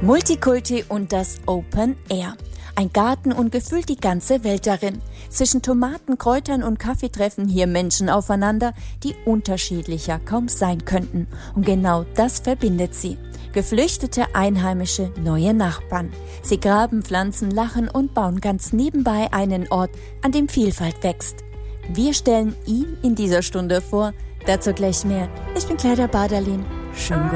Multikulti und das Open Air. Ein Garten und gefühlt die ganze Welt darin. Zwischen Tomaten, Kräutern und Kaffee treffen hier Menschen aufeinander, die unterschiedlicher kaum sein könnten. Und genau das verbindet sie. Geflüchtete Einheimische, neue Nachbarn. Sie graben, pflanzen, lachen und bauen ganz nebenbei einen Ort, an dem Vielfalt wächst. Wir stellen ihn in dieser Stunde vor. Dazu gleich mehr. Ich bin Clara Baderlin. Schönen guten